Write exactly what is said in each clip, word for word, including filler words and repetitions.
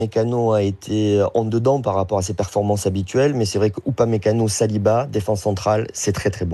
Upamecano a été en dedans par rapport à ses performances habituelles, mais c'est vrai que Upamecano, Saliba, défense centrale, c'est très très bon.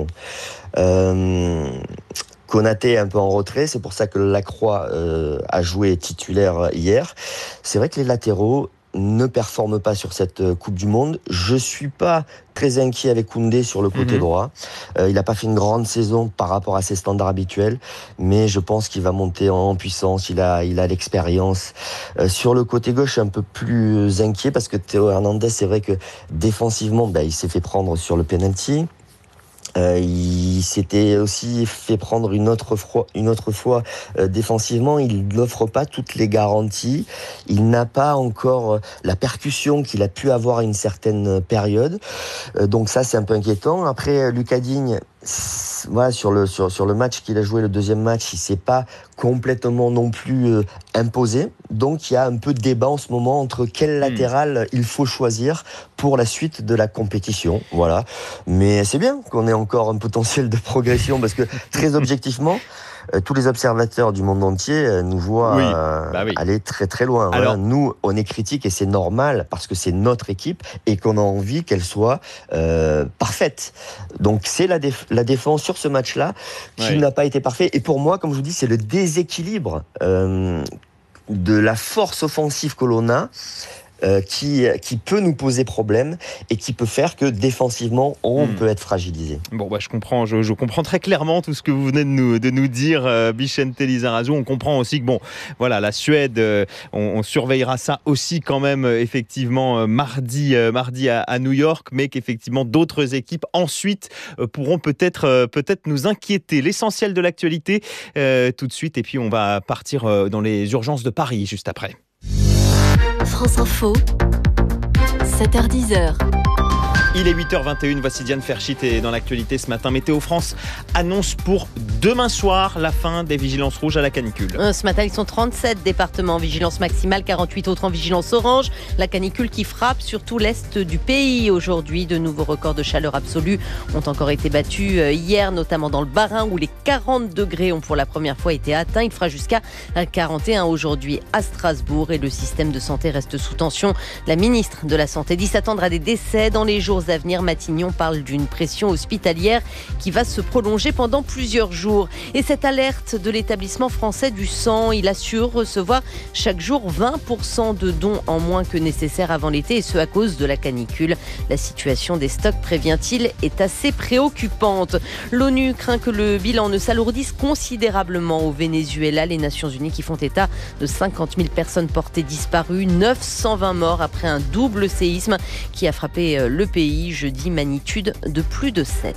Euh, Konaté est un peu en retrait, c'est pour ça que Lacroix euh, a joué titulaire hier. C'est vrai que les latéraux ne performent pas sur cette Coupe du Monde. Je suis pas très inquiet avec Koundé sur le côté mmh. droit. Euh, il n'a pas fait une grande saison par rapport à ses standards habituels, mais je pense qu'il va monter en puissance. Il a, il a l'expérience. Euh, sur le côté gauche, je suis un peu plus inquiet parce que Théo Hernandez, c'est vrai que défensivement, bah, il s'est fait prendre sur le penalty. Euh, il s'était aussi fait prendre une autre fois, une autre fois euh, défensivement. Il n'offre pas toutes les garanties. Il n'a pas encore euh, la percussion qu'il a pu avoir à une certaine période. Euh, donc ça, c'est un peu inquiétant. Après, Lucas Digne, voilà, sur le sur sur le match qu'il a joué, le deuxième match, il s'est pas complètement non plus euh, imposé. Donc il y a un peu de débat en ce moment entre quel latéral mmh. il faut choisir pour la suite de la compétition. Voilà. Mais c'est bien qu'on ait encore un potentiel de progression parce que très objectivement, euh, tous les observateurs du monde entier euh, nous voient oui. euh, bah oui. aller très très loin. Alors, hein. Nous, on est critique et c'est normal parce que c'est notre équipe et qu'on a envie qu'elle soit euh, parfaite. Donc c'est la, déf- la défense sur ce match-là qui oui. n'a pas été parfait. Et pour moi, comme je vous dis, c'est le déséquilibre euh, de la force offensive que l'on a. Euh, qui, qui peut nous poser problème et qui peut faire que défensivement on hmm. peut être fragilisé. Bon bah je comprends, je, je comprends très clairement tout ce que vous venez de nous, de nous dire, euh, Bicente Lizarazu. On comprend aussi que bon, voilà, la Suède, euh, on, on surveillera ça aussi quand même euh, effectivement euh, mardi, euh, mardi à, à New York, mais qu'effectivement d'autres équipes ensuite euh, pourront peut-être, euh, peut-être nous inquiéter. L'essentiel de l'actualité euh, tout de suite, et puis on va partir euh, dans les urgences de Paris juste après. France Info, sept heures dix. Il est huit heures vingt et une, voici Diane Ferchit et dans l'actualité ce matin, Météo France annonce pour demain soir la fin des vigilances rouges à la canicule. Ce matin, ils sont trente-sept départements en vigilance maximale, quarante-huit autres en vigilance orange. La canicule qui frappe surtout l'est du pays aujourd'hui. De nouveaux records de chaleur absolue ont encore été battus hier, notamment dans le Bas-Rhin où les quarante degrés ont pour la première fois été atteints. Il fera jusqu'à quarante et un aujourd'hui à Strasbourg et le système de santé reste sous tension. La ministre de la Santé dit s'attendre à des décès dans les jours à venir. Matignon parle d'une pression hospitalière qui va se prolonger pendant plusieurs jours. Et cette alerte de l'établissement français du sang, il assure recevoir chaque jour vingt pour cent de dons en moins que nécessaire avant l'été, et ce à cause de la canicule. La situation des stocks, prévient-il, est assez préoccupante. L'ONU craint que le bilan ne s'alourdisse considérablement au Venezuela. Les Nations Unies qui font état de cinquante mille personnes portées disparues, neuf cent vingt morts après un double séisme qui a frappé le pays jeudi, magnitude de plus de sept.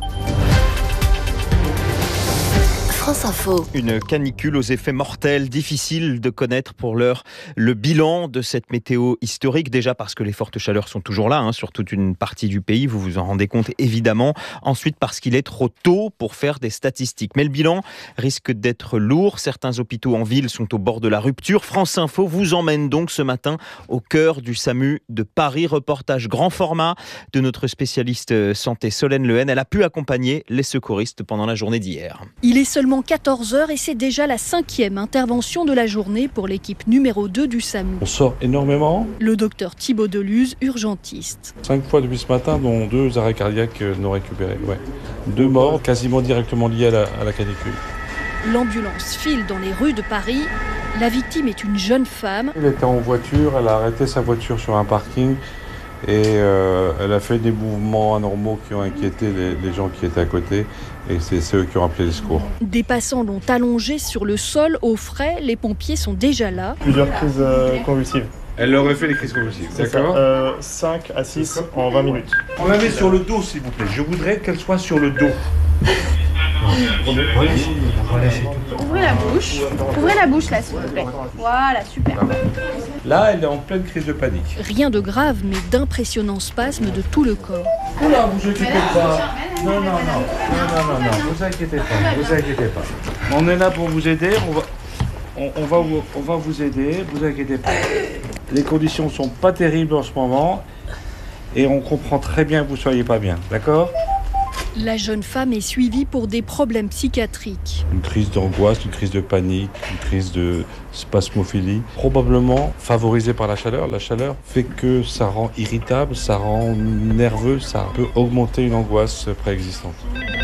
France Info. Une canicule aux effets mortels, difficile de connaître pour l'heure le bilan de cette météo historique. Déjà parce que les fortes chaleurs sont toujours là, hein, sur toute une partie du pays, vous vous en rendez compte évidemment. Ensuite parce qu'il est trop tôt pour faire des statistiques. Mais le bilan risque d'être lourd. Certains hôpitaux en ville sont au bord de la rupture. France Info vous emmène donc ce matin au cœur du SAMU de Paris. Reportage grand format de notre spécialiste santé Solène Lehen. Elle a pu accompagner les secouristes pendant la journée d'hier. Il est seulement quatorze heures et c'est déjà la cinquième intervention de la journée pour l'équipe numéro deux du SAMU. On sort énormément. Le docteur Thibaut Deluse, urgentiste. Cinq fois depuis ce matin, dont deux arrêts cardiaques non récupérés. Ouais. Deux morts quasiment directement liés à la, à la canicule. L'ambulance file dans les rues de Paris. La victime est une jeune femme. Elle était en voiture, elle a arrêté sa voiture sur un parking. Et euh, elle a fait des mouvements anormaux qui ont inquiété les, les gens qui étaient à côté. Et c'est ceux qui ont appelé les secours. Des passants l'ont allongée sur le sol, au frais. Les pompiers sont déjà là. Plusieurs crises euh, convulsives. Elle aurait fait les crises convulsives, c'est d'accord euh, cinq à six en vingt minutes. On la met sur le dos, s'il vous plaît. Je voudrais qu'elle soit sur le dos. Ouvrez la bouche. Ouvrez la bouche, là, s'il vous plaît. Voilà, super. Là, elle est en pleine crise de panique. Rien de grave, mais d'impressionnants spasmes de tout le corps. Oula, vous inquiétez pas. Non, non, non. Non, non, non, non. Vous inquiétez pas. Vous inquiétez pas. On est là pour vous aider. On va, on, on va, vous, on va vous aider. Vous inquiétez pas. Les conditions sont pas terribles en ce moment. Et on comprend très bien que vous soyez pas bien. D'accord ? La jeune femme est suivie pour des problèmes psychiatriques. Une crise d'angoisse, une crise de panique, une crise de spasmophilie, probablement favorisée par la chaleur. La chaleur fait que ça rend irritable, ça rend nerveux, ça peut augmenter une angoisse préexistante.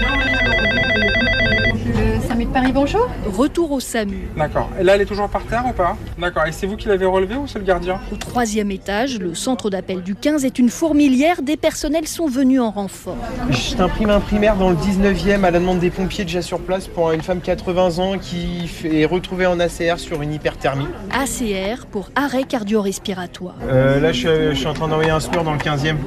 Le SAMU de Paris, bonjour. Retour au SAMU. D'accord. Et là, elle est toujours par terre ou pas? D'accord. Et c'est vous qui l'avez relevée ou c'est le gardien? Au troisième étage, le centre d'appel du quinze est une fourmilière. Des personnels sont venus en renfort. Je t'imprime un primaire dans le dix-neuvième à la demande des pompiers déjà sur place pour une femme de quatre-vingts ans qui est retrouvée en A C R sur une hyperthermie. A C R pour arrêt cardio-respiratoire. Euh, là, je suis, je suis en train d'envoyer un S M U R dans le quinzième.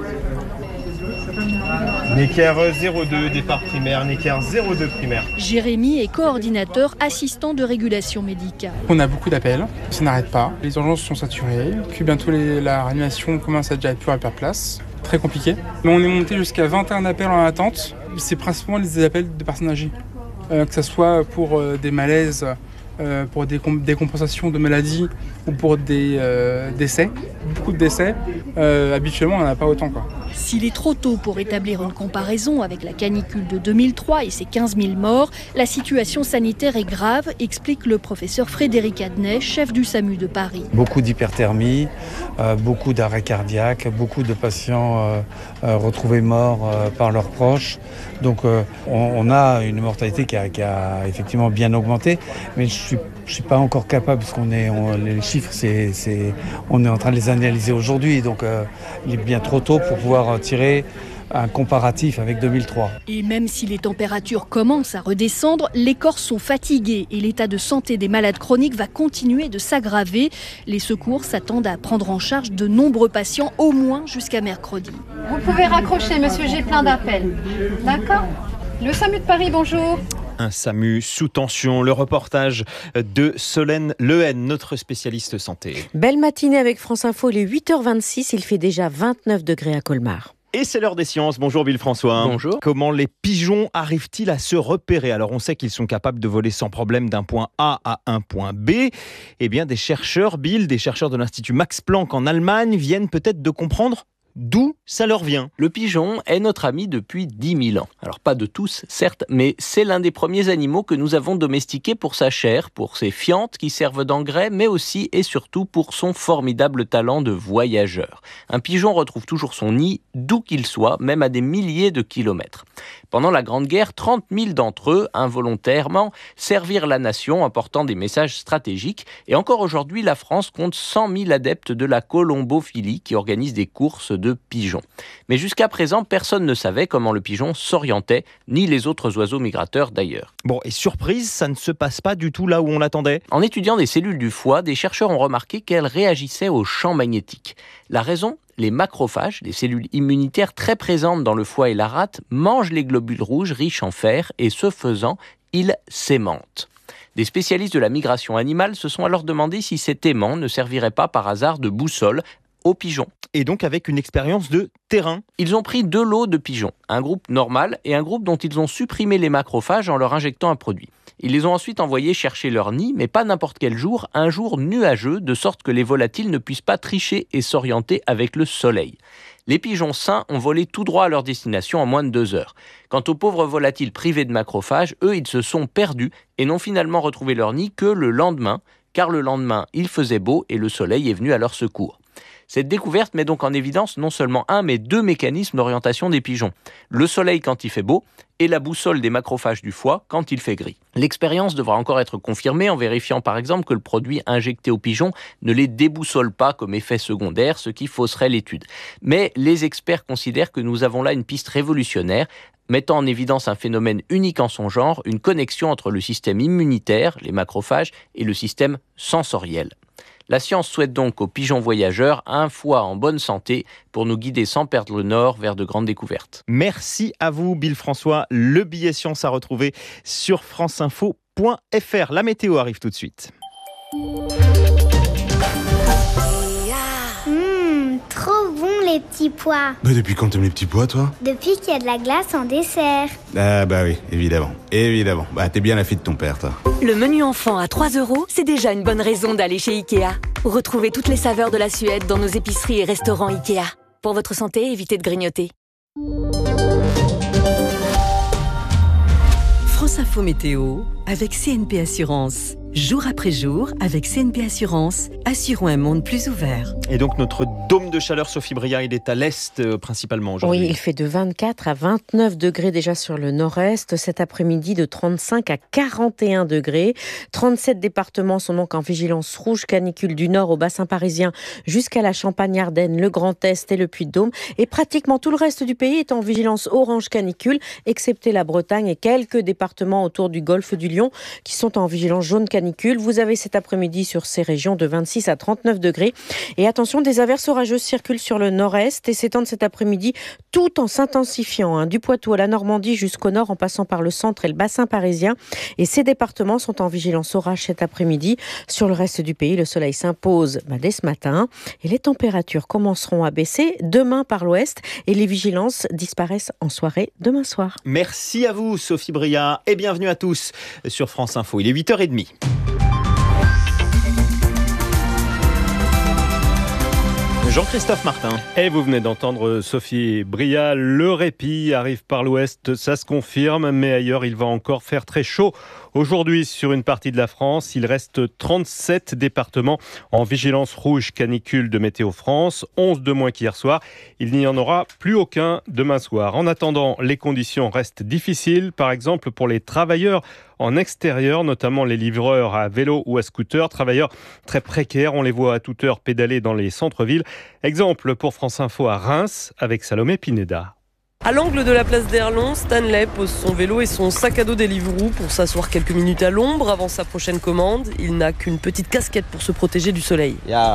Necker zéro deux, départ primaire, Necker zéro deux primaire. Jérémy est coordinateur assistant de régulation médicale. On a beaucoup d'appels, ça n'arrête pas. Les urgences sont saturées, puis bientôt les, la réanimation commence à déjà être plus à la place. Très compliqué. Mais on est monté jusqu'à vingt et un appels en attente. C'est principalement des appels de personnes âgées. Euh, que ce soit pour euh, des malaises, euh, pour des, des compensations de maladies ou pour des euh, décès. Beaucoup de décès. Euh, habituellement, on n'en a pas autant, quoi. S'il est trop tôt pour établir une comparaison avec la canicule de deux mille trois et ses quinze mille morts, la situation sanitaire est grave, explique le professeur Frédéric Adnet, chef du SAMU de Paris. Beaucoup d'hyperthermie, euh, beaucoup d'arrêts cardiaques, beaucoup de patients euh, euh, retrouvés morts euh, par leurs proches. Donc euh, on, on a une mortalité qui a, qui a effectivement bien augmenté, mais je suis Je ne suis pas encore capable, parce qu'on est, on, les chiffres, c'est, c'est, on est en train de les analyser aujourd'hui, donc euh, il est bien trop tôt pour pouvoir tirer un comparatif avec deux mille trois. Et même si les températures commencent à redescendre, les Corses sont fatigués et l'état de santé des malades chroniques va continuer de s'aggraver. Les secours s'attendent à prendre en charge de nombreux patients, au moins jusqu'à mercredi. Vous pouvez raccrocher, monsieur, j'ai plein d'appels. D'accord? Le SAMU de Paris, bonjour. Un SAMU sous tension, le reportage de Solène Lehen, notre spécialiste santé. Belle matinée avec France Info, il est huit heures vingt-six, il fait déjà vingt-neuf degrés à Colmar. Et c'est l'heure des sciences. Bonjour Bill François. Bonjour. Comment les pigeons arrivent-ils à se repérer? Alors on sait qu'ils sont capables de voler sans problème d'un point A à un point B. Eh bien des chercheurs, Bill, des chercheurs de l'Institut Max Planck en Allemagne viennent peut-être de comprendre d'où ça leur vient. Le pigeon est notre ami depuis dix mille ans. Alors pas de tous, certes, mais c'est l'un des premiers animaux que nous avons domestiqué pour sa chair, pour ses fientes qui servent d'engrais, mais aussi et surtout pour son formidable talent de voyageur. Un pigeon retrouve toujours son nid, d'où qu'il soit, même à des milliers de kilomètres. Pendant la Grande Guerre, trente mille d'entre eux, involontairement, servirent la nation en portant des messages stratégiques. Et encore aujourd'hui, la France compte cent mille adeptes de la colombophilie qui organisent des courses de pigeons. Mais jusqu'à présent, personne ne savait comment le pigeon s'orientait, ni les autres oiseaux migrateurs d'ailleurs. Bon, et surprise, ça ne se passe pas du tout là où on l'attendait. En étudiant des cellules du foie, des chercheurs ont remarqué qu'elles réagissaient aux champs magnétiques. La raison ? Les macrophages, des cellules immunitaires très présentes dans le foie et la rate, mangent les globules rouges riches en fer et ce faisant, ils s'aimantent. Des spécialistes de la migration animale se sont alors demandé si cet aimant ne servirait pas par hasard de boussole aux pigeons. Et donc avec une expérience de terrain. Ils ont pris deux lots de pigeons, un groupe normal et un groupe dont ils ont supprimé les macrophages en leur injectant un produit. Ils les ont ensuite envoyés chercher leur nid, mais pas n'importe quel jour, un jour nuageux, de sorte que les volatiles ne puissent pas tricher et s'orienter avec le soleil. Les pigeons sains ont volé tout droit à leur destination en moins de deux heures. Quant aux pauvres volatiles privés de macrophages, eux, ils se sont perdus et n'ont finalement retrouvé leur nid que le lendemain, car le lendemain, il faisait beau et le soleil est venu à leur secours. Cette découverte met donc en évidence non seulement un, mais deux mécanismes d'orientation des pigeons. Le soleil quand il fait beau et la boussole des macrophages du foie quand il fait gris. L'expérience devra encore être confirmée en vérifiant par exemple que le produit injecté aux pigeons ne les déboussole pas comme effet secondaire, ce qui fausserait l'étude. Mais les experts considèrent que nous avons là une piste révolutionnaire, mettant en évidence un phénomène unique en son genre, une connexion entre le système immunitaire, les macrophages, et le système sensoriel. La science souhaite donc aux pigeons voyageurs un foie en bonne santé pour nous guider sans perdre le nord vers de grandes découvertes. Merci à vous, Bill François. Le billet science à retrouver sur franceinfo point f r. La météo arrive tout de suite. Mmh, trop bon les petits pois. Bah depuis quand t'aimes les petits pois, toi? Depuis qu'il y a de la glace en dessert. Ah bah oui, évidemment. Évidemment. Bah t'es bien la fille de ton père, toi. Le menu enfant à trois euros, c'est déjà une bonne raison d'aller chez Ikea. Retrouvez toutes les saveurs de la Suède dans nos épiceries et restaurants Ikea. Pour votre santé, évitez de grignoter. France Info Météo avec C N P Assurance. Jour après jour, avec C N P Assurance, assurons un monde plus ouvert. Et donc notre dôme de chaleur, Sophie Bria, il est à l'est euh, principalement aujourd'hui. Oui, il fait de vingt-quatre à vingt-neuf degrés déjà sur le nord-est. Cet après-midi, de trente-cinq à quarante et un degrés. trente-sept départements sont donc en vigilance rouge canicule du nord au bassin parisien jusqu'à la Champagne-Ardenne, le Grand Est et le Puy-de-Dôme. Et pratiquement tout le reste du pays est en vigilance orange canicule, excepté la Bretagne et quelques départements autour du golfe du Lion qui sont en vigilance jaune canicule. Vous avez cet après-midi sur ces régions de vingt-six à trente-neuf degrés. Et attention, des averses orageuses circulent sur le nord-est et s'étendent cet après-midi tout en s'intensifiant. Hein, du Poitou à la Normandie jusqu'au nord en passant par le centre et le bassin parisien. Et ces départements sont en vigilance orage cet après-midi. Sur le reste du pays, le soleil s'impose bah, dès ce matin. Et les températures commenceront à baisser demain par l'ouest. Et les vigilances disparaissent en soirée demain soir. Merci à vous, Sophie Bria, et bienvenue à tous sur France Info. Il est huit heures trente. Jean-Christophe Martin. Et vous venez d'entendre Sophie Bria. Le répit arrive par l'ouest, ça se confirme, mais ailleurs il va encore faire très chaud. Aujourd'hui, sur une partie de la France, il reste trente-sept départements en vigilance rouge canicule de Météo France, onze de moins qu'hier soir. Il n'y en aura plus aucun demain soir. En attendant, les conditions restent difficiles, par exemple pour les travailleurs en extérieur, notamment les livreurs à vélo ou à scooter, travailleurs très précaires, on les voit à toute heure pédaler dans les centres-villes. Exemple pour France Info à Reims avec Salomé Pineda. À l'angle de la place d'Erlon, Stanley pose son vélo et son sac à dos Deliveroo pour s'asseoir quelques minutes à l'ombre avant sa prochaine commande. Il n'a qu'une petite casquette pour se protéger du soleil.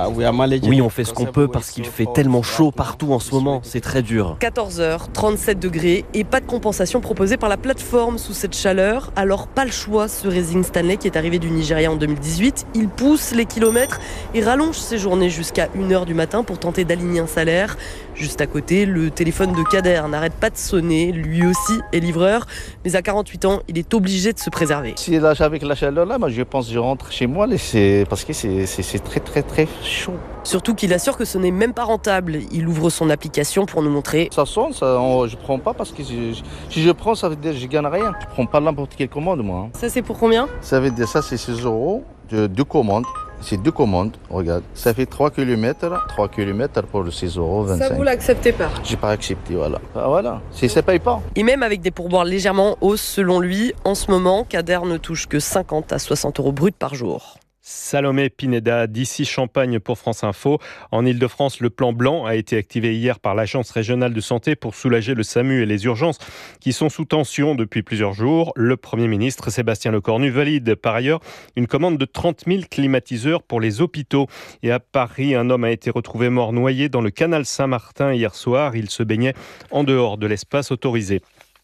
Oui, on fait ce qu'on peut parce qu'il fait tellement chaud partout en ce moment, c'est très dur. quatorze heures, trente-sept degrés et pas de compensation proposée par la plateforme sous cette chaleur. Alors pas le choix, se résigne Stanley qui est arrivé du Nigeria en deux mille dix-huit. Il pousse les kilomètres et rallonge ses journées jusqu'à une heure du matin pour tenter d'aligner un salaire. Juste à côté, le téléphone de Kader n'arrête pas de sonner, lui aussi est livreur, mais à quarante-huit ans, il est obligé de se préserver. Si là, avec la chaleur là, moi je pense que je rentre chez moi c'est parce que c'est, c'est, c'est très très très chaud. Surtout qu'il assure que ce n'est même pas rentable. Il ouvre son application pour nous montrer. Ça sonne, ça, on, je prends pas parce que si, si je prends, ça veut dire que je gagne rien. Je prends pas n'importe quelle commande moi. Ça c'est pour combien? Ça veut dire ça c'est six euros de deux commandes. C'est deux commandes, regarde. Ça fait trois kilomètres, trois kilomètres pour le six euros vingt-cinq. Ça vous l'acceptez pas? J'ai pas accepté, voilà. Ah, voilà, c'est, ça paye pas. Et même avec des pourboires légèrement en hausse selon lui, en ce moment, Kader ne touche que cinquante à soixante euros bruts par jour. Salomé Pineda, d'ici Champagne pour France Info. En Ile-de-France, le plan blanc a été activé hier par l'Agence régionale de santé pour soulager le SAMU et les urgences qui sont sous tension depuis plusieurs jours. Le Premier ministre Sébastien Lecornu valide par ailleurs une commande de trente mille climatiseurs pour les hôpitaux. Et à Paris, un homme a été retrouvé mort noyé dans le canal Saint-Martin hier soir. Il se baignait en dehors de l'espace autorisé.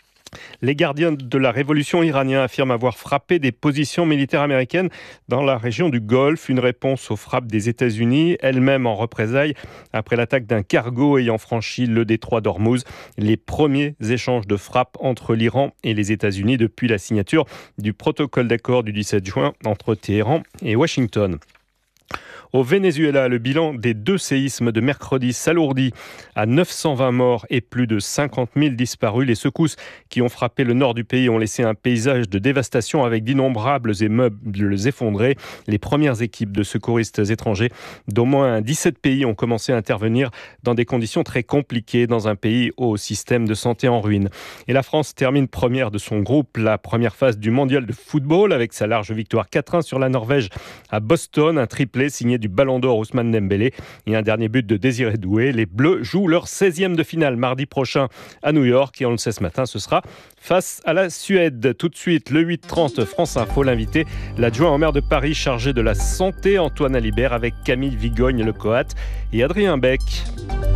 Les gardiens de la révolution iranienne affirment avoir frappé des positions militaires américaines dans la région du Golfe, une réponse aux frappes des États-Unis, elles-mêmes en représailles après l'attaque d'un cargo ayant franchi le détroit d'Ormuz. Les premiers échanges de frappes entre l'Iran et les États-Unis depuis la signature du protocole d'accord du dix-sept juin entre Téhéran et Washington. Au Venezuela, le bilan des deux séismes de mercredi s'alourdit à neuf cent vingt morts et plus de cinquante mille disparus. Les secousses qui ont frappé le nord du pays ont laissé un paysage de dévastation avec d'innombrables immeubles effondrés. Les premières équipes de secouristes étrangers d'au moins dix-sept pays ont commencé à intervenir dans des conditions très compliquées dans un pays au système de santé en ruine. Et la France termine première de son groupe, la première phase du mondial de football avec sa large victoire quatre un sur la Norvège à Boston, un triplé signé du Ballon d'Or Ousmane Dembélé et un dernier but de Désiré Doué. Les Bleus jouent leur seizième de finale mardi prochain à New York et on le sait ce matin, ce sera face à la Suède. Tout de suite, le huit trente France Info, l'invité, l'adjoint au maire de Paris chargé de la santé Antoine Alibert avec Camille Vigogne-Lecoat et Adrien Beck.